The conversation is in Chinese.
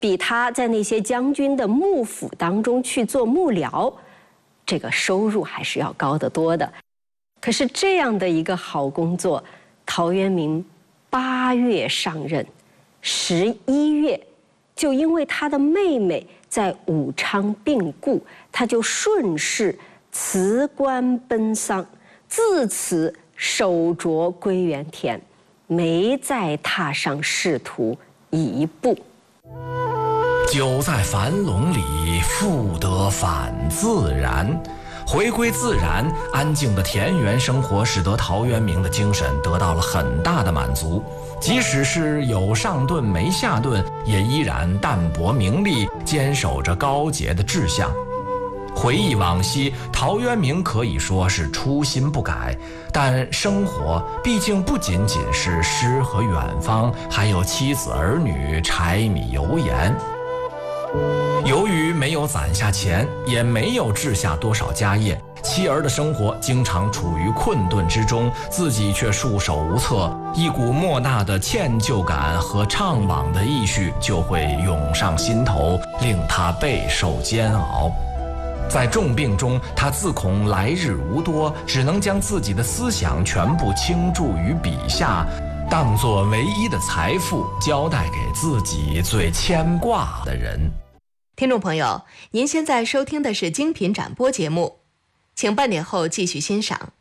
比他在那些将军的幕府当中去做幕僚，这个收入还是要高得多的。可是这样的一个好工作，陶渊明8月上任，11月就因为他的妹妹在武昌病故，他就顺势辞官奔丧，自此手着归园田，没再踏上仕途一步。 久在樊笼里，复得返自然。回归自然，安静的田园生活使得陶渊明的精神得到了很大的满足。即使是有上顿没下顿，也依然淡泊名利，坚守着高洁的志向。回忆往昔，陶渊明可以说是初心不改，但生活毕竟不仅仅是诗和远方，还有妻子儿女、柴米油盐。由于没有攒下钱，也没有置下多少家业，妻儿的生活经常处于困顿之中，自己却束手无策，一股莫大的歉疚感和怅惘的意绪就会涌上心头，令他备受煎熬。在重病中，他自恐来日无多，只能将自己的思想全部倾注于笔下，当作唯一的财富，交代给自己最牵挂的人。 听众朋友，您现在收听的是精品展播节目，请半点后继续欣赏。